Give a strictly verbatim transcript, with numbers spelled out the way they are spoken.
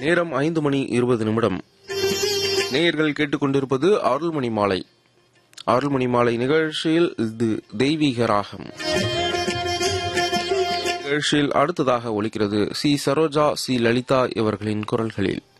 நேரம் ஐந்து மணி இருபது நிமிடம். நேயர்கள் கேட்டுக்கொண்டிருப்பது அருள்மணி மாலை. அருள்மணி மாலை நிகழ்ச்சியில் இது தெய்வீக ராகம். நிகழ்ச்சியில் அடுத்ததாக ஒலிக்கிறது சி சரோஜா, சி லலிதா இவர்களின் குரல்களில்